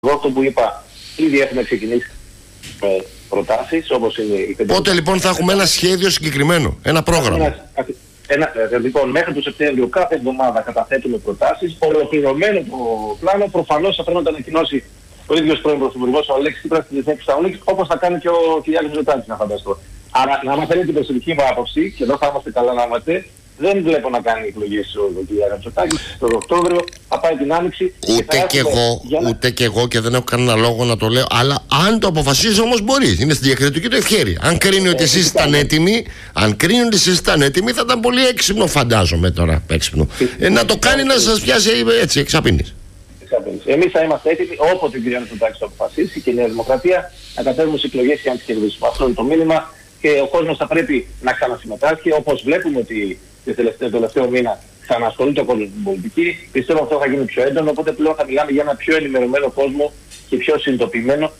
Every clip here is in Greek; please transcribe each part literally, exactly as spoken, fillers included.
Εγώ αυτό που είπα, ήδη έχουμε ξεκινήσει με προτάσεις, όπως είναι η πεντηκοστή. Πότε λοιπόν θα έχουμε ένα σχέδιο συγκεκριμένο, ένα πρόγραμμα. Ένα, ένα, λοιπόν, μέχρι το Σεπτέμβριο κάθε εβδομάδα καταθέτουμε προτάσεις. Ολοκληρωμένο το πλάνο προφανώς θα πρέπει να το ανακοινώσει ο ίδιος πρώην Πρωθυπουργός ο Αλέξης Τσίπρας στη Διεθνή Θεσσαλονίκη, όπως θα κάνει και ο Κυριάκος Μητσοτάκης, να φανταστώ. Άρα, να μαθαίνει την προσωπική μου άποψη, και εδώ θα είμαστε καλά να είμαστε, δεν βλέπω να κάνει εκλογές ο Κυριάκος Μητσοτάκης τον Οκτώβριο, θα πάει την Άνοιξη. Ούτε και, και εγώ, να... ούτε και εγώ και δεν έχω κανένα λόγο να το λέω, αλλά αν το αποφασίζει όμως μπορεί. Είναι στη διακριτική του ευχέρεια. Αν κρίνει ότι εσείς ήταν έτοιμοι, αν κρίνει ότι εσείς ήταν έτοιμοι, θα ήταν πολύ έξυπνο, φαντάζομαι τώρα. Έξυπνο. Ε, να το κάνει να σας πιάσει έτσι, εξαπίνης. Εμείς θα είμαστε έτοιμοι όποτε ο κ. Μητσοτάκης το αποφασίσει και η Νέα Δημοκρατία να κατέβουμε στις εκλογές και να τις κερδίσουμε. Αυτό είναι το μήνυμα και ο κόσμος θα πρέπει να ξανασυμμετάσχει. Όπως βλέπουμε ότι το τελευταίο, το τελευταίο μήνα ξανασχολείται ο κόσμος με την πολιτική, πιστεύω αυτό θα γίνει πιο έντονο. Οπότε πλέον θα μιλάμε για ένα πιο ενημερωμένο κόσμο και πιο συνειδητοποιημένο.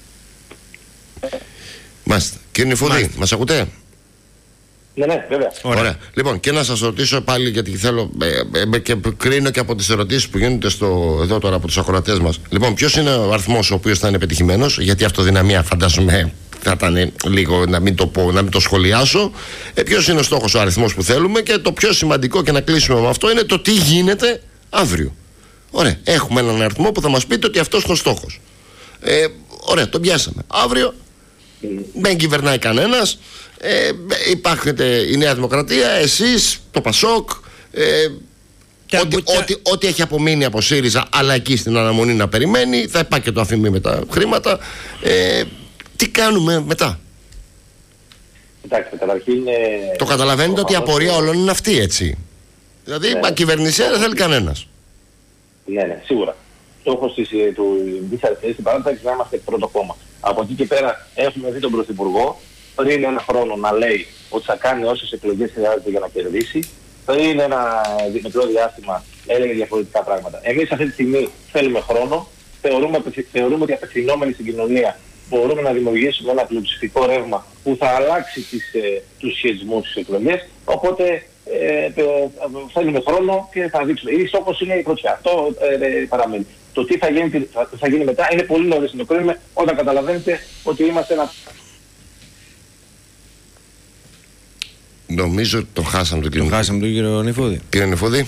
Μάλιστα. Κύριε Νηφούδη, μας ακούτε? Ναι, ναι, βέβαια. Ωραία. Ωραία. Λοιπόν, και να σας ρωτήσω πάλι, γιατί θέλω ε, ε, και κρίνω και από τις ερωτήσεις που γίνονται στο, εδώ τώρα από τους ακροατές μας. Λοιπόν, ποιος είναι ο αριθμός ο οποίος θα είναι πετυχημένος, γιατί αυτοδυναμία φαντάζομαι θα ήταν λίγο να μην το πω, να μην το σχολιάσω. Ε, ποιος είναι ο στόχος, ο αριθμός που θέλουμε, και το πιο σημαντικό, και να κλείσουμε με αυτό, είναι το τι γίνεται αύριο. Ωραία. Έχουμε έναν αριθμό που θα μας πείτε ότι αυτός είναι ο στόχος. Ε, ωραία, τον πιάσαμε. Αύριο δεν κυβερνάει κανένας. Ε, υπάρχετε η Νέα Δημοκρατία, εσείς, το Πασόκ, ε, ό,τι, και... ό,τι, ό,τι έχει απομείνει από ΣΥΡΙΖΑ, αλλά εκεί στην αναμονή να περιμένει, θα υπάρχει και το αφημί με τα χρήματα. Ε, τι κάνουμε μετά? Κοιτάξτε, καταρχήν... Ε, το καταλαβαίνετε ότι η απορία όλων είναι αυτή, έτσι. Δηλαδή, ναι, κυβερνησία δεν θέλει κανένας. Ναι, ναι, σίγουρα. Στόχος της Ελληνικής Αριστερής στην παράδοση να είμαστε πρώτο κόμμα. Από εκεί και πέρα έχουμε δει τον Πρωθυπουργό πριν ένα χρόνο να λέει ότι θα κάνει όσες εκλογές χρειάζεται για να κερδίσει. Πριν ένα μικρό διάστημα έλεγε διαφορετικά πράγματα. Εμείς αυτή τη στιγμή θέλουμε χρόνο. Θεωρούμε, θεωρούμε ότι απευθυνόμενοι στην κοινωνία μπορούμε να δημιουργήσουμε ένα πλειοψηφικό ρεύμα που θα αλλάξει τις, ε, τους σχετισμούς στις εκλογές. Οπότε ε, ε, θέλουμε χρόνο και θα δείξουμε. Η στόχος είναι η πρωτιά. Αυτό ε, ε, παραμένει. Το τι θα γίνει, θα, θα γίνει μετά είναι πολύ νωρίς να το κρίνουμε όταν καταλαβαίνετε ότι είμαστε ένα... Νομίζω ότι το χάσαμε τον κύριο. Το χάσαμε τον κύριο Νηφούδη. Κύριε Νηφούδη.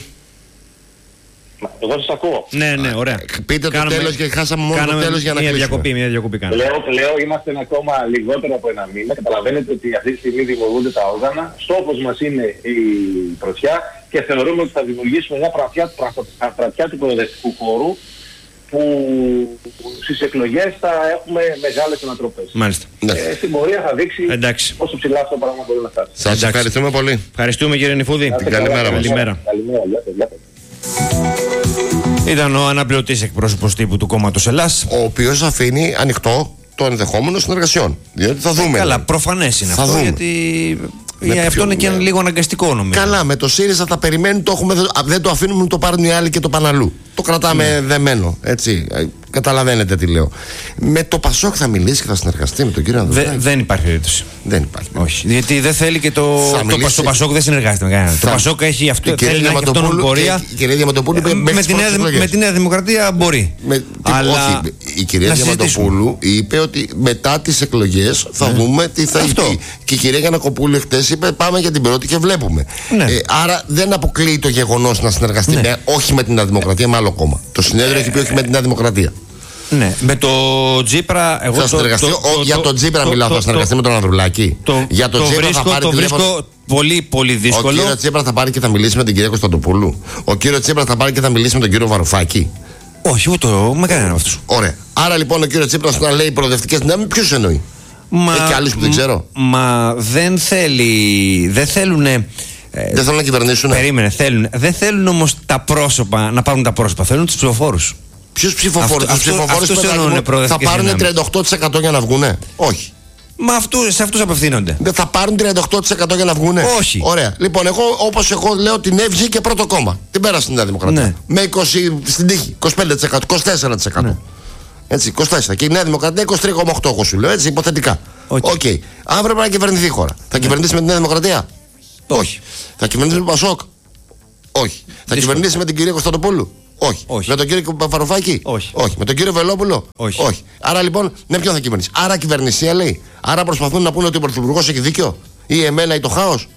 Εγώ σας ακούω. Ναι, ναι, ωραία. Πείτε το τέλος, και χάσαμε μόνο το τέλος για να κλείσουμε. Διακοπή, μια διακοπή κάνουμε. Λέω, λέω είμαστε ακόμα λιγότερο από ένα μήνα. Καταλαβαίνετε ότι αυτή τη στιγμή δημιουργούνται τα όργανα. Στόχος μας είναι η πρωτιά και θεωρούμε ότι θα δημιουργήσουμε μια πρατιά του προοδευτικού χώρου που στις εκλογές θα έχουμε μεγάλες ανατροπές. Μάλιστα. Ε, στην πορεία θα δείξει Εντάξει. πόσο ψηλά αυτό το πράγμα μπορεί να φτάσει. Σας ευχαριστούμε πολύ. Ευχαριστούμε κύριε Νηφούδη. Την καλημέρα μας. Καλημέρα. Καλημέρα. Γεια σας. Ήταν ο αναπληρωτής εκπρόσωπος τύπου του κόμματος Ελλάς, ο οποίος αφήνει ανοιχτό το ενδεχόμενο συνεργασιών. Διότι θα δούμε. Καλά, προφανές είναι θα αυτό, δούμε. Γιατί με αυτό ποιο... είναι και λίγο αναγκαστικό, νομίζω. Καλά, με το ΣΥΡΙΖΑ θα περιμένει, το έχουμε, δεν το αφήνουμε να το πάρουν οι άλλοι και το παναλού. Το κρατάμε mm. δεμένο, έτσι. Καταλαβαίνετε τι λέω. Με το Πασόκ θα μιλήσει και θα συνεργαστεί με τον κύριο Ανδρουλάκη. Δε, δεν υπάρχει περίπτωση. Δεν υπάρχει. Όχι. Γιατί δεν θέλει και το. Το, μιλήσει... το Πασόκ δεν συνεργάζεται με κανέναν. Το Πασόκ έχει αυτό. Θέλει να έχει αυτόν πορεία. Η κυρία Διαματοπούλου είπε με, την νέα, με τη Νέα Δημοκρατία μπορεί. Με, αλλά... όχι, η κυρία Διαματοπούλου είπε ότι μετά τις εκλογές θα ναι. δούμε τι θα γίνει. Και η κυρία Γιαννακοπούλου χτες είπε πάμε για την πρώτη και βλέπουμε. Ναι. Ε, άρα δεν αποκλείει το γεγονός να συνεργαστεί ναι. με, όχι με την Νέα Δημοκρατία, με άλλο κόμμα. Το συνέδριο έχει πει όχι με την Νέα Δημοκρατία. Ναι, με το Τζίπρα. Εγώ θα συνεργαστεί. Το, το, για τον Τζίπρα μιλάω, θα συνεργαστεί το, με τον Ανδρουλάκη. Το, για τον Τζίπρα θα πάρει. Το βρίσκω τηλέφωνο... πολύ, πολύ δύσκολο. Ο κύριο Τζίπρα θα πάρει και θα μιλήσει με την κυρία Κωνσταντοπούλου. Ο κύριο Τζίπρα θα πάρει και θα μιλήσει με τον κύριο Βαρουφάκη. Όχι, ούτε με κανέναν από αυτού. Ωραία. Άρα λοιπόν ο κύριο Τζίπρα να λέει προοδευτικές δυνάμεις, ποιους εννοεί? Μα, έχει και άλλους που δεν ξέρω. Μα δεν θέλει. Δεν θέλουν. Ε, δεν θέλουν να κυβερνήσουν. Περίμενε, θέλουν. Δεν θέλουν όμως τα πρόσωπα να πάρουν τα πρόσωπα. Θέλουν τους ψηφοφόρους. Ποιους ψηφοφόρους? Τους ψηφοφόρους θα πάρουν τριάντα οκτώ τοις εκατό για να βγουνε? Όχι. Μα αυτού, σε αυτούς απευθύνονται. Δεν θα πάρουν τριάντα οκτώ τοις εκατό για να βγουνε? Όχι. Ωραία. Λοιπόν, εγώ όπως εγώ λέω την ΕΒΓ και πρώτο κόμμα. Την πέρασα στην Νέα Δημοκρατία. Ναι. Με είκοσι στην τύχη. είκοσι πέντε τοις εκατό, είκοσι τέσσερα τοις εκατό. Ναι. Έτσι, είκοσι τέσσερα τοις εκατό. Και η Νέα Δημοκρατία είκοσι τρία κόμμα οκτώ τοις εκατό, εγώ σου λέω έτσι, υποθετικά. Οκ. Okay. Okay. Αν πρέπει να κυβερνηθεί η χώρα, θα ναι. κυβερνήσει με τη Νέα Δημοκρατία? Όχι. Θα κυβερνήσει με τον Πασόκ? Όχι. Θα κυβερνήσει με την κυρία Κωνσταντοπούλου? Όχι. Όχι. Με τον κύριο Βαρουφάκη. Όχι. Όχι. Με τον κύριο Βελόπουλο. Όχι. Όχι. Άρα λοιπόν, ναι, ποιον θα κυβερνήσει. Άρα κυβερνησία λέει. Άρα προσπαθούν να πούνε ότι ο Πρωθυπουργός έχει δίκιο. Ή εμένα ή το χάος.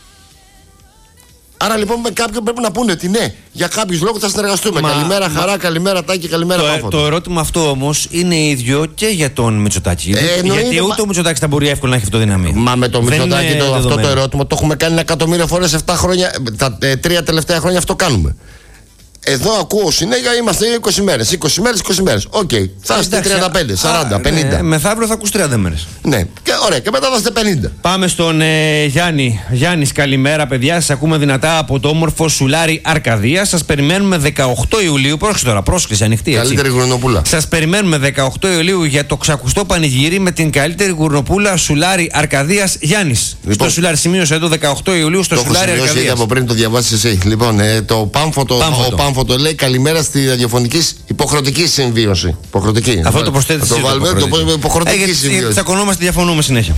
Άρα λοιπόν με κάποιον πρέπει να πούνε ότι ναι, για κάποιους λόγους θα συνεργαστούμε. Μα, καλημέρα μα, Χαρά, καλημέρα Τάκη, καλημέρα το, Πάφο. το ερώτημα αυτό όμως είναι ίδιο και για τον Μητσοτάκη. Ε, γιατί εννοείται, γιατί ούτε μα... ο Μητσοτάκης θα μπορεί εύκολα να έχει αυτοδυναμία. Μα με το Μητσοτάκη το, αυτό το ερώτημα το έχουμε κάνει ένα εκατομμύριο φορές επτά χρόνια. Τα ε, τρία τελευταία χρόνια αυτό κάνουμε. Εδώ ακούω συνέχεια είμαστε είκοσι μέρες. είκοσι μέρες, είκοσι μέρες. Οκ. Okay. Θα είστε τριάντα πέντε, σαράντα, πενήντα. Ναι, μεθαύριο θα ακούς τριάντα μέρες. Ναι. Και, ωραία. Και μετά θα είστε πενήντα. Πάμε στον ε, Γιάννη. Γιάννης, καλημέρα, παιδιά. Σας ακούμε δυνατά από το όμορφο Σουλάρι Αρκαδία. Σας περιμένουμε δεκαοκτώ Ιουλίου. Πρόσκληση τώρα, πρόσκληση ανοιχτή. Καλύτερη γουρνοπούλα. Σας περιμένουμε δεκαοκτώ Ιουλίου για το ξακουστό πανηγύρι με την καλύτερη γουρνοπούλα Σουλάρι Αρκαδίας Γιάννης. Λοιπόν, στο Σουλάρι, σημείωσε εδώ δεκαοκτώ Ιουλίου στο Σουλάρι Αρκαδίας. Το από πριν το διαβάσεις εσύ. Λοιπόν, ε, το Πάμφωτο, ο Πάμφωτο λέει καλημέρα στη ραδιοφωνική υποχρεωτική συμβίωση. Υποχρεωτική. Αυτό το προσθέτει. Το βάλουμε το υποχρεωτική ε, συμβίωση. Τσακωνόμαστε, διαφωνούμε συνέχεια.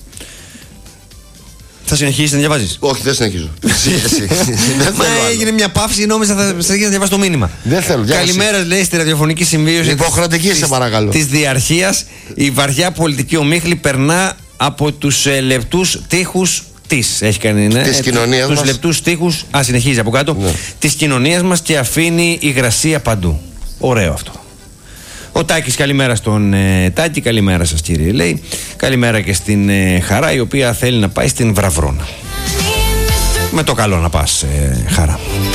Θα συνεχίσεις να διαβάζεις? Όχι, δεν συνεχίζω. Μα έγινε μια παύση, νόμιζα θα συνεχίσει να διαβάσει το μήνυμα. Δεν θέλω. Καλημέρα, λέει, στη ραδιοφωνική συμβίωση. Υποχρεωτική, σε παρακαλώ. Της διαρχίας, η βαριά πολιτική ομίχλη περνά από τους ε, λεπτούς τείχους της. Έχει κάνει, ναι. Της κοινωνίας μας. Τους λεπτούς τείχους. Α, συνεχίζει από κάτω. Ναι. Της κοινωνίας μας και αφήνει υγρασία παντού. Ωραίο αυτό. Ο Τάκης, καλημέρα στον ε, Τάκη, καλημέρα σας κύριε, λέει. Καλημέρα και στην ε, Χαρά, η οποία θέλει να πάει στην Βραβρώνα. Με το καλό να πας, ε, Χαρά.